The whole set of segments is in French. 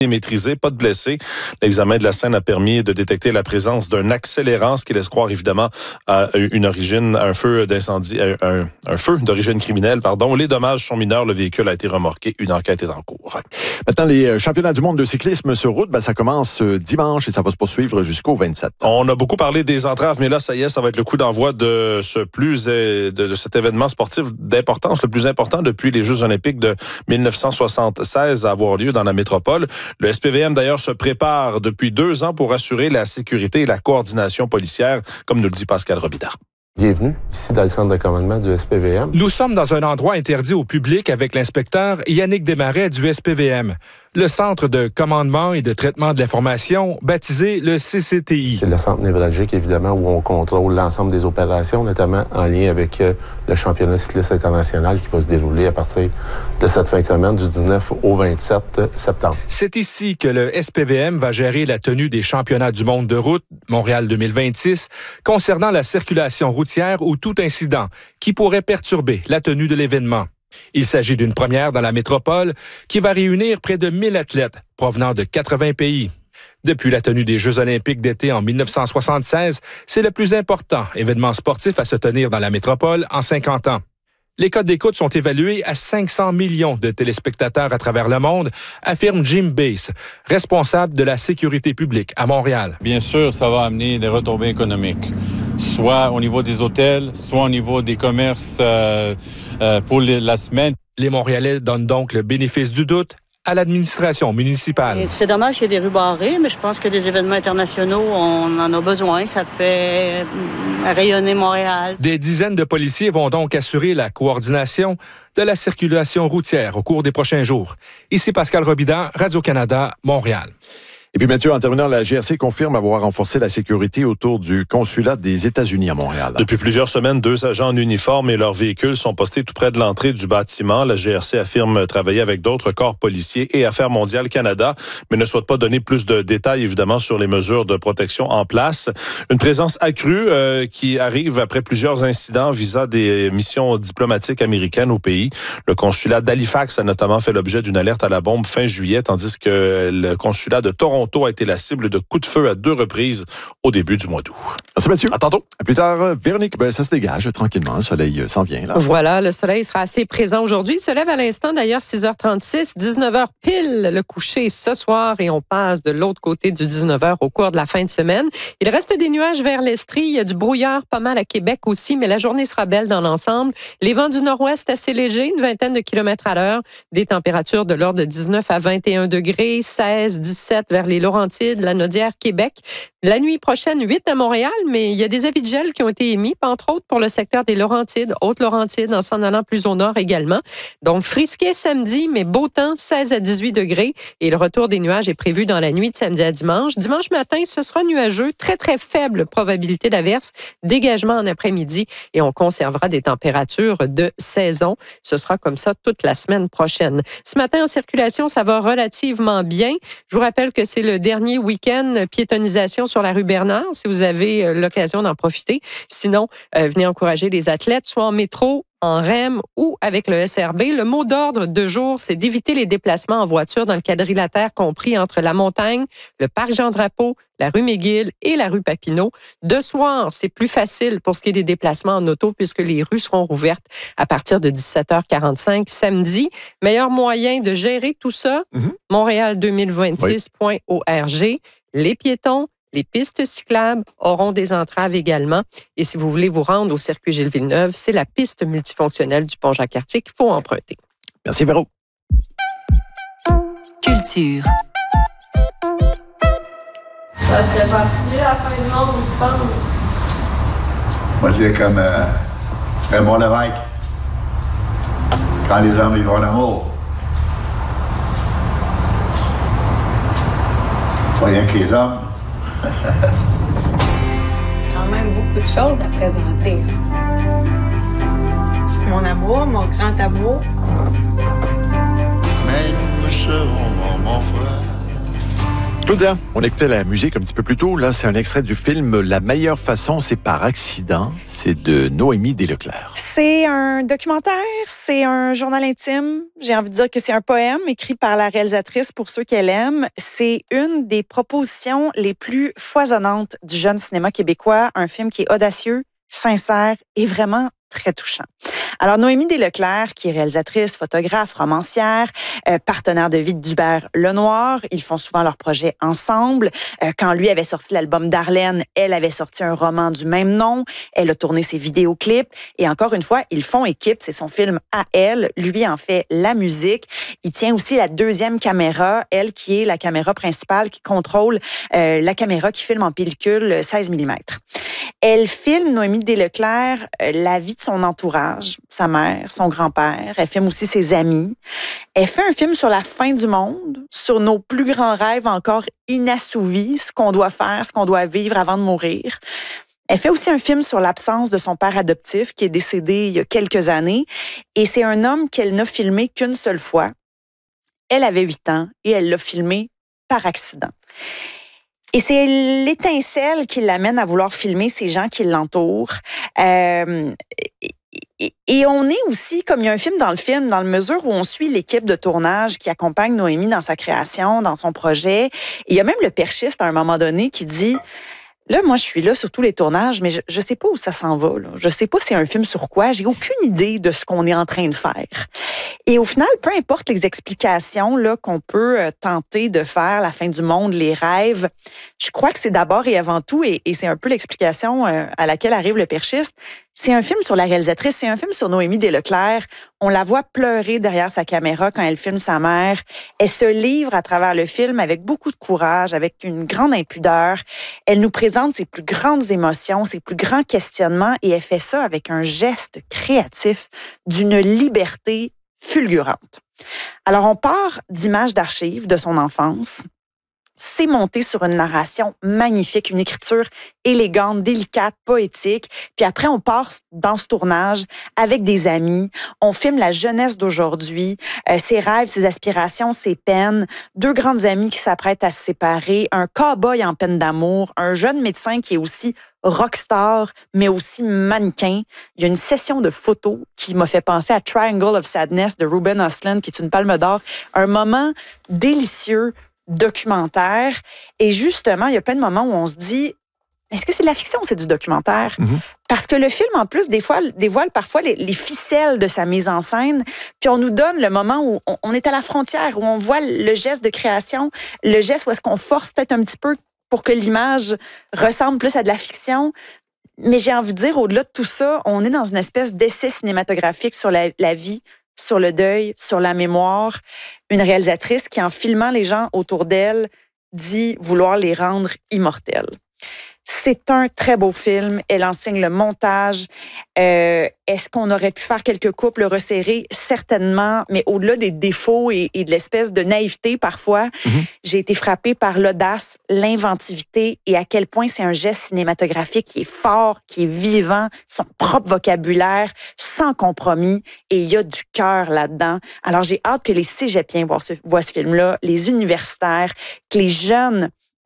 maîtrisé, pas de blessés. L'examen de la scène a permis de détecter la présence d'un accélérant, ce qui laisse croire évidemment à un feu d'incendie, un feu d'origine criminelle, pardon. Les dommages sont mineurs, le véhicule a été remorqué, une enquête est en cours. Maintenant, les championnats du monde de cyclisme sur route, ça commence dimanche et ça va se poursuivre jusqu'au 27. On a beaucoup parlé des entraves, mais là, ça y est, ça va être le coup d'envoi de cet événement sportif d'importance, le plus important depuis les Jeux olympiques de 1976 à avoir lieu dans la métropole. Le SPVM, d'ailleurs, se prépare depuis 2 ans pour assurer la sécurité et la coordination policière, comme nous le dit Pascal Robida. Bienvenue, ici dans le centre de commandement du SPVM. Nous sommes dans un endroit interdit au public avec l'inspecteur Yannick Desmarais du SPVM, le centre de commandement et de traitement de l'information, baptisé le CCTI. C'est le centre névralgique, évidemment, où on contrôle l'ensemble des opérations, notamment en lien avec le championnat cycliste international qui va se dérouler à partir de cette fin de semaine, du 19 au 27 septembre. C'est ici que le SPVM va gérer la tenue des championnats du monde de route, Montréal 2026, concernant la circulation routière ou tout incident qui pourrait perturber la tenue de l'événement. Il s'agit d'une première dans la métropole qui va réunir près de 1000 athlètes provenant de 80 pays. Depuis la tenue des Jeux olympiques d'été en 1976, c'est le plus important événement sportif à se tenir dans la métropole en 50 ans. Les codes d'écoute sont évalués à 500 millions de téléspectateurs à travers le monde, affirme Jim Bass, responsable de la sécurité publique à Montréal. Bien sûr, ça va amener des retombées économiques, soit au niveau des hôtels, soit au niveau des commerces pour la semaine. Les Montréalais donnent donc le bénéfice du doute à l'administration municipale. C'est dommage qu'il y ait des rues barrées, mais je pense que des événements internationaux, on en a besoin. Ça fait rayonner Montréal. Des dizaines de policiers vont donc assurer la coordination de la circulation routière au cours des prochains jours. Ici Pascal Robida, Radio-Canada, Montréal. Et puis Mathieu, en terminant, la GRC confirme avoir renforcé la sécurité autour du consulat des États-Unis à Montréal. Depuis plusieurs semaines, 2 agents en uniforme et leurs véhicules sont postés tout près de l'entrée du bâtiment. La GRC affirme travailler avec d'autres corps policiers et Affaires mondiales Canada, mais ne souhaite pas donner plus de détails, évidemment, sur les mesures de protection en place. Une présence accrue qui arrive après plusieurs incidents visant des missions diplomatiques américaines au pays. Le consulat d'Halifax a notamment fait l'objet d'une alerte à la bombe fin juillet, tandis que le consulat de Toronto a été la cible de coups de feu à 2 reprises au début du mois d'août. Merci Mathieu. À tantôt. À plus tard. Véronique, ça se dégage tranquillement. Le soleil s'en vient. Là. Voilà, le soleil sera assez présent aujourd'hui. Il se lève à l'instant, d'ailleurs, 6h36, 19h pile le coucher ce soir et on passe de l'autre côté du 19h au cours de la fin de semaine. Il reste des nuages vers l'Estrie. Il y a du brouillard pas mal à Québec aussi, mais la journée sera belle dans l'ensemble. Les vents du nord-ouest assez légers, une vingtaine de kilomètres à l'heure. Des températures de l'ordre de 19 à 21 degrés, 16, 17 vers les Laurentides, la Naudière, Québec. La nuit prochaine, 8 à Montréal, mais il y a des avis de gel qui ont été émis, entre autres pour le secteur des Laurentides, Haute-Laurentides, en s'en allant plus au nord également. Donc, frisquet samedi, mais beau temps, 16 à 18 degrés. Et le retour des nuages est prévu dans la nuit de samedi à dimanche. Dimanche matin, ce sera nuageux, très, très faible probabilité d'averse, dégagement en après-midi et on conservera des températures de saison. Ce sera comme ça toute la semaine prochaine. Ce matin, en circulation, ça va relativement bien. Je vous rappelle que c'est le dernier week-end piétonisation sur la rue Bernard, si vous avez l'occasion d'en profiter. Sinon, venez encourager les athlètes, soit en métro, en REM ou avec le SRB. Le mot d'ordre de jour, c'est d'éviter les déplacements en voiture dans le quadrilatère compris entre la montagne, le parc Jean-Drapeau, la rue McGill et la rue Papineau. De soir, c'est plus facile pour ce qui est des déplacements en auto puisque les rues seront rouvertes à partir de 17h45 samedi. Meilleur moyen de gérer tout ça, Montréal2026.org. Les piétons, les pistes cyclables auront des entraves également. Et si vous voulez vous rendre au circuit Gilles-Villeneuve, c'est la piste multifonctionnelle du pont Jacques-Cartier qu'il faut emprunter. Merci, Véro. Culture. Ça serait parti à la fin du monde, où tu penses? Moi, je dis comme Raymond Lévesque. Quand les hommes ils vont l'amour. Pas rien que les hommes. Quand même beaucoup de choses à présenter. Mon amour, mon grand amour. Même seront mon frère. Claudia, on écoutait la musique un petit peu plus tôt. Là, c'est un extrait du film La meilleure façon, c'est par accident. C'est de Noémie Desleclerc. C'est un documentaire, c'est un journal intime. J'ai envie de dire que c'est un poème écrit par la réalisatrice pour ceux qu'elle aime. C'est une des propositions les plus foisonnantes du jeune cinéma québécois. Un film qui est audacieux, sincère et vraiment très touchant. Alors, Noémie Desleclerc, qui est réalisatrice, photographe, romancière, partenaire de vie d'Hubert Lenoir, ils font souvent leurs projets ensemble. Quand lui avait sorti l'album Darlene, elle avait sorti un roman du même nom. Elle a tourné ses vidéoclips. Et encore une fois, ils font équipe. C'est son film à elle. Lui en fait la musique. Il tient aussi la deuxième caméra, elle qui est la caméra principale qui contrôle la caméra qui filme en pellicule 16 mm. Elle filme, Noémie Desleclerc, la vie de son entourage, sa mère, son grand-père. Elle filme aussi ses amis. Elle fait un film sur la fin du monde, sur nos plus grands rêves encore inassouvis, ce qu'on doit faire, ce qu'on doit vivre avant de mourir. Elle fait aussi un film sur l'absence de son père adoptif qui est décédé il y a quelques années. Et c'est un homme qu'elle n'a filmé qu'une seule fois. Elle avait 8 ans et elle l'a filmé par accident. Et c'est l'étincelle qui l'amène à vouloir filmer ces gens qui l'entourent. Et on est aussi, comme il y a un film dans le film, dans la mesure où on suit l'équipe de tournage qui accompagne Noémie dans sa création, dans son projet. Et il y a même le perchiste à un moment donné qui dit... Là, moi, je suis là sur tous les tournages, mais je ne sais pas où ça s'en va. Là. Je ne sais pas c'est un film sur quoi. J'ai aucune idée de ce qu'on est en train de faire. Et au final, peu importe les explications là, qu'on peut tenter de faire, la fin du monde, les rêves, je crois que c'est d'abord et avant tout, et c'est un peu l'explication à laquelle arrive le perchiste, c'est un film sur la réalisatrice, c'est un film sur Noémie Desleclerc. On la voit pleurer derrière sa caméra quand elle filme sa mère. Elle se livre à travers le film avec beaucoup de courage, avec une grande impudeur. Elle nous présente ses plus grandes émotions, ses plus grands questionnements et elle fait ça avec un geste créatif d'une liberté fulgurante. Alors, on part d'images d'archives de son enfance. C'est monté sur une narration magnifique, une écriture élégante, délicate, poétique. Puis après, on part dans ce tournage avec des amis. On filme la jeunesse d'aujourd'hui, ses rêves, ses aspirations, ses peines. 2 grandes amies qui s'apprêtent à se séparer, un cow-boy en peine d'amour, un jeune médecin qui est aussi rockstar, mais aussi mannequin. Il y a une session de photos qui m'a fait penser à Triangle of Sadness de Ruben Östlund, qui est une palme d'or. Un moment délicieux, documentaire. Et justement, il y a plein de moments où on se dit, est-ce que c'est de la fiction ou c'est du documentaire? Mm-hmm. Parce que le film, en plus, dévoile parfois les ficelles de sa mise en scène. Puis on nous donne le moment où on est à la frontière, où on voit le geste de création, le geste où est-ce qu'on force peut-être un petit peu pour que l'image ressemble plus à de la fiction. Mais j'ai envie de dire, au-delà de tout ça, on est dans une espèce d'essai cinématographique sur la vie, sur le deuil, sur la mémoire. Une réalisatrice qui, en filmant les gens autour d'elle, dit vouloir les rendre immortels. C'est un très beau film. Elle enseigne le montage. Est-ce qu'on aurait pu faire quelques coupes, le resserrer? Certainement. Mais au-delà des défauts et de l'espèce de naïveté parfois, j'ai été frappée par l'audace, l'inventivité et à quel point c'est un geste cinématographique qui est fort, qui est vivant, son propre vocabulaire, sans compromis. Et il y a du cœur là-dedans. Alors, j'ai hâte que les cégepiens voient ce film-là, les universitaires, que les jeunes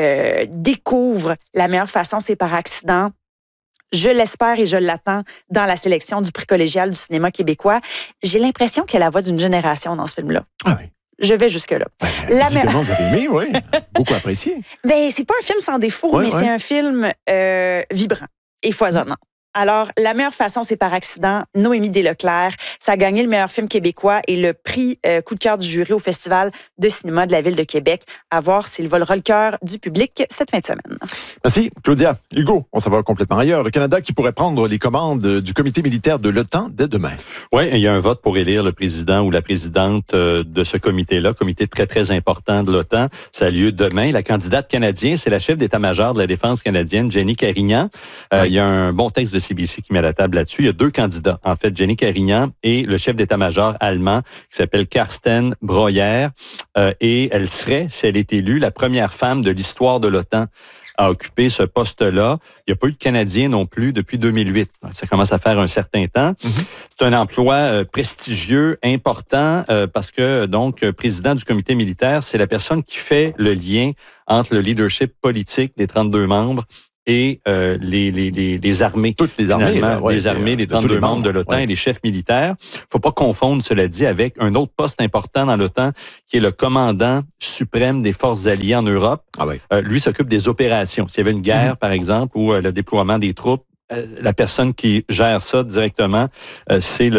découvre la meilleure façon, c'est par accident. Je l'espère et je l'attends dans la sélection du prix collégial du cinéma québécois. J'ai l'impression qu'elle a la voix d'une génération dans ce film-là. Ah oui. Je vais jusque-là. Visiblement, vous avez aimé, oui. Beaucoup apprécié. Ben, c'est pas un film sans défaut, mais c'est un film vibrant et foisonnant. Alors, la meilleure façon, c'est par accident. Noémie Desleclerc. Ça a gagné le meilleur film québécois et le prix coup de cœur du jury au Festival de cinéma de la Ville de Québec. À voir s'il volera le cœur du public cette fin de semaine. Merci, Claudia. Hugo, on s'en va complètement ailleurs. Le Canada qui pourrait prendre les commandes du comité militaire de l'OTAN dès demain. Oui, il y a un vote pour élire le président ou la présidente de ce comité-là, comité très, très important de l'OTAN. Ça a lieu demain. La candidate canadienne, c'est la chef d'état-major de la défense canadienne, Jenny Carignan. Il y a un bon texte de CBC qui met la table là-dessus. Il y a 2 candidats, en fait, Jenny Carignan et le chef d'état-major allemand qui s'appelle Carsten Breuer. Et elle serait, si elle est élue, la première femme de l'histoire de l'OTAN a occupé ce poste-là. Il n'y a pas eu de Canadien non plus depuis 2008. Ça commence à faire un certain temps. C'est un emploi prestigieux, important, parce que, donc, président du comité militaire, c'est la personne qui fait le lien entre le leadership politique des 32 membres et les armées. Toutes les armées. Les armées, les 32 membres de l'OTAN et les chefs militaires. Il ne faut pas confondre, cela dit, avec un autre poste important dans l'OTAN, qui est le commandant suprême des forces alliées en Europe. Lui s'occupe des opérations. S'il y avait une guerre, par exemple, ou le déploiement des troupes, la personne qui gère ça directement, c'est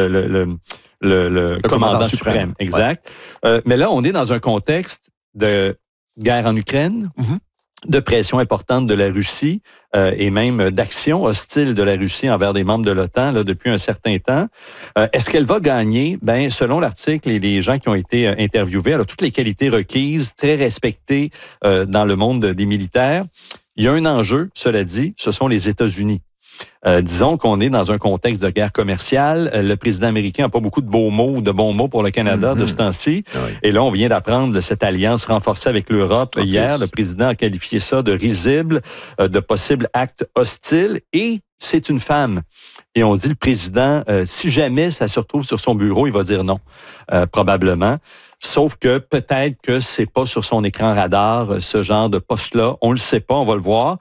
le commandant suprême. Exact. Mais là, on est dans un contexte de guerre en Ukraine, de pression importante de la Russie et même d'action hostile de la Russie envers des membres de l'OTAN là, depuis un certain temps. Est-ce qu'elle va gagner? Ben, selon l'article et les gens qui ont été interviewés, elle a toutes les qualités requises, très respectées dans le monde des militaires. Il y a un enjeu, cela dit, ce sont les États-Unis. Disons qu'on est dans un contexte de guerre commerciale. Le président américain n'a pas beaucoup de beaux mots ou de bons mots pour le Canada de ce temps-ci. Et là, on vient d'apprendre de cette alliance renforcée avec l'Europe. Hier, le président a qualifié ça de risible, de possible acte hostile. Et c'est une femme. Et on dit le président, si jamais ça se retrouve sur son bureau, il va dire non, probablement. Sauf que peut-être que c'est pas sur son écran radar, ce genre de poste-là. On le sait pas, on va le voir.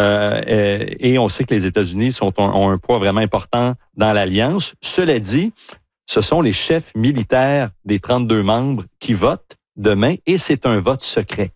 Et on sait que les États-Unis ont un poids vraiment important dans l'Alliance. Cela dit, ce sont les chefs militaires des 32 membres qui votent demain et c'est un vote secret.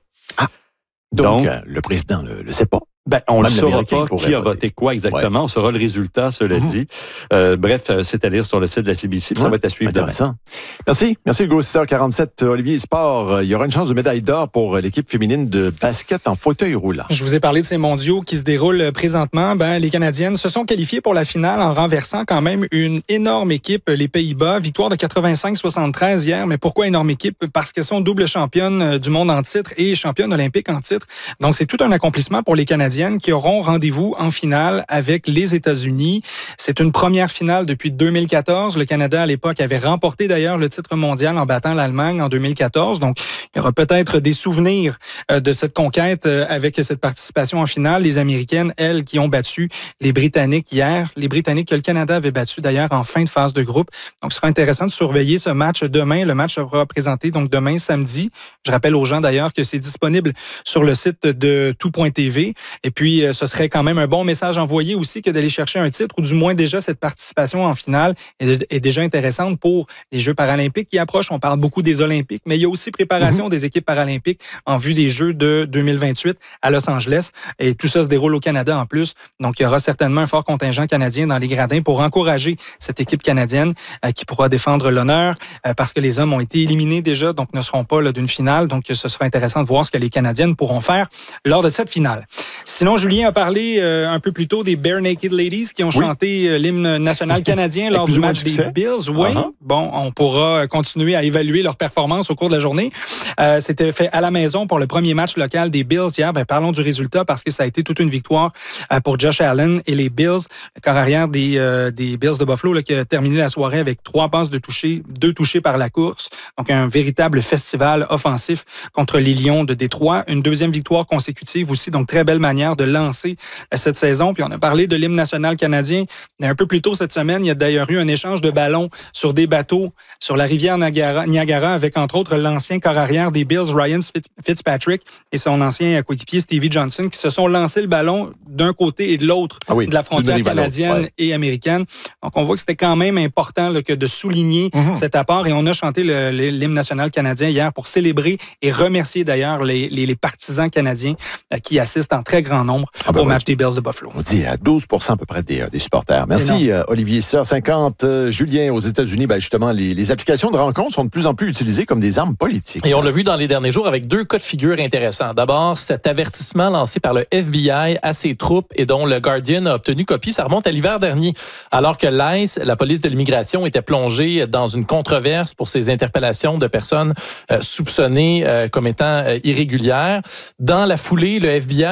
Donc le président ne le sait pas. Ben, on ne saura pas qui a voté quoi exactement. On saura le résultat, cela dit. Bref, c'est à lire sur le site de la CBC. Ça va être à suivre demain. Merci. Merci, Go 47. Olivier Sport, il y aura une chance de médaille d'or pour l'équipe féminine de basket en fauteuil roulant. Je vous ai parlé de ces mondiaux qui se déroulent présentement. Ben, les Canadiennes se sont qualifiées pour la finale en renversant quand même une énorme équipe, les Pays-Bas. Victoire de 85-73 hier. Mais pourquoi énorme équipe? Parce qu'elles sont double championnes du monde en titre et championnes olympiques en titre. Donc, c'est tout un accomplissement pour les Canadiennes qui auront rendez-vous en finale avec les États-Unis. C'est une première finale depuis 2014. Le Canada, à l'époque, avait remporté d'ailleurs le titre mondial en battant l'Allemagne en 2014. Donc, il y aura peut-être des souvenirs de cette conquête avec cette participation en finale. Les Américaines, elles, qui ont battu les Britanniques hier. Les Britanniques que le Canada avait battu d'ailleurs en fin de phase de groupe. Donc, ce sera intéressant de surveiller ce match demain. Le match sera présenté donc demain, samedi. Je rappelle aux gens d'ailleurs que c'est disponible sur le site de tout.tv. Et puis, ce serait quand même un bon message envoyé aussi que d'aller chercher un titre, ou du moins déjà cette participation en finale est déjà intéressante pour les Jeux paralympiques qui approchent. On parle beaucoup des Olympiques, mais il y a aussi préparation des équipes paralympiques en vue des Jeux de 2028 à Los Angeles. Et tout ça se déroule au Canada en plus. Donc, il y aura certainement un fort contingent canadien dans les gradins pour encourager cette équipe canadienne qui pourra défendre l'honneur parce que les hommes ont été éliminés déjà, donc ne seront pas là d'une finale. Donc, ce sera intéressant de voir ce que les Canadiennes pourront faire lors de cette finale. Sinon, Julien a parlé un peu plus tôt des Bare Naked Ladies qui ont chanté l'hymne national canadien lors du match des Bills. Oui, bon, on pourra continuer à évaluer leur performance au cours de la journée. C'était fait à la maison pour le premier match local des Bills hier. Ben, parlons du résultat parce que ça a été toute une victoire pour Josh Allen et les Bills, le corps arrière des Bills de Buffalo là, qui a terminé la soirée avec 3 passes de toucher, 2 touchés par la course. Donc, un véritable festival offensif contre les Lions de Détroit. Une deuxième victoire consécutive aussi, donc très belle manière de lancer cette saison. Puis on a parlé de l'hymne national canadien. Mais un peu plus tôt cette semaine, il y a d'ailleurs eu un échange de ballons sur des bateaux sur la rivière Niagara avec entre autres l'ancien corps arrière des Bills, Ryan Fitzpatrick, et son ancien coéquipier Stevie Johnson qui se sont lancés le ballon d'un côté et de l'autre de la frontière canadienne et américaine. Donc on voit que c'était quand même important là, que de souligner cet apport et on a chanté l'hymne national canadien hier pour célébrer et remercier d'ailleurs les partisans canadiens qui assistent en très grand nombre au match des Bills de Buffalo. On dit à 12% à peu près des supporters. Merci Olivier. Sœur 50, Julien, aux États-Unis, ben justement, les applications de rencontres sont de plus en plus utilisées comme des armes politiques. Et on l'a vu dans les derniers jours avec 2 cas de figure intéressants. D'abord, cet avertissement lancé par le FBI à ses troupes et dont le Guardian a obtenu copie, ça remonte à l'hiver dernier, alors que l'ICE, la police de l'immigration, était plongée dans une controverse pour ses interpellations de personnes soupçonnées comme étant irrégulières. Dans la foulée, le FBI a été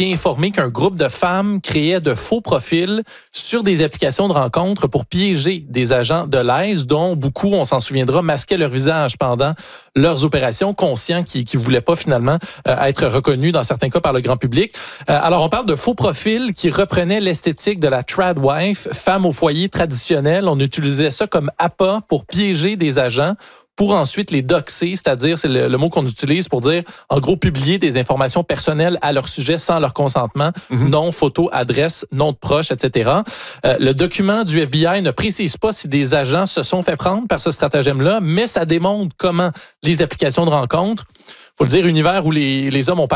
été informé qu'un groupe de femmes créait de faux profils sur des applications de rencontres pour piéger des agents de l'ICE, dont beaucoup, on s'en souviendra, masquaient leur visage pendant leurs opérations, conscients qu'ils ne voulaient pas finalement être reconnus dans certains cas par le grand public. Alors, on parle de faux profils qui reprenaient l'esthétique de la tradwife, femme au foyer traditionnelle. On utilisait ça comme appât pour piéger des agents, pour ensuite les doxer, c'est-à-dire, c'est le mot qu'on utilise pour dire, en gros, publier des informations personnelles à leur sujet sans leur consentement, nom, photo, adresse, nom de proche, etc. Le document du FBI ne précise pas si des agents se sont fait prendre par ce stratagème-là, mais ça démontre comment les applications de rencontres, faut le dire, univers où les hommes ont